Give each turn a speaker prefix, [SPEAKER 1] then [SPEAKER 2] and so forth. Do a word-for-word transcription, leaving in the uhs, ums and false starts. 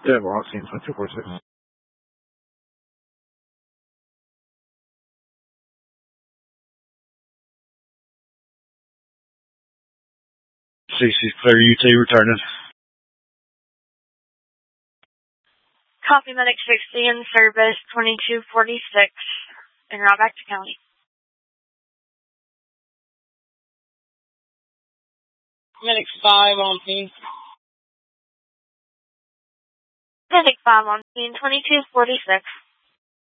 [SPEAKER 1] Yeah, we're on scene twenty-two forty-six. C C clear U T returning.
[SPEAKER 2] Copy Medic sixty in service twenty-two forty-six and route back to county.
[SPEAKER 3] Medic five on scene.
[SPEAKER 2] Medic five on scene twenty-two forty-six.